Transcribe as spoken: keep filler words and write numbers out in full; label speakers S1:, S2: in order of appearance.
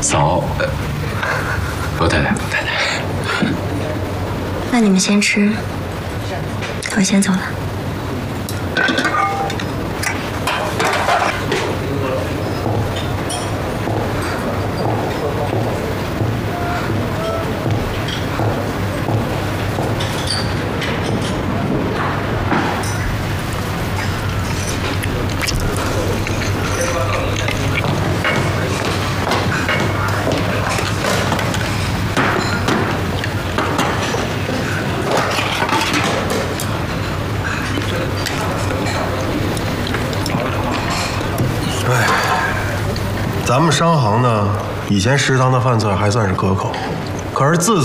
S1: 嫂，呃，罗太太，罗太太。
S2: 那你们先吃，我先走了。
S3: 咱们商行呢，以前食堂的饭菜还算是可口，可是自